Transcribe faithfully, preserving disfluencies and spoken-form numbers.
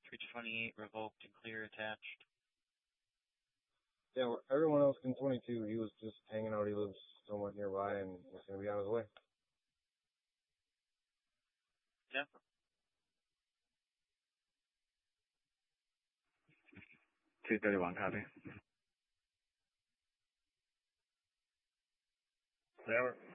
three twenty-eight revoked and clear attached. Yeah, everyone else in twenty-two, he was just hanging out. He lives somewhat nearby and was going to be on his way. Yeah. two thirty-one, copy. Sammer.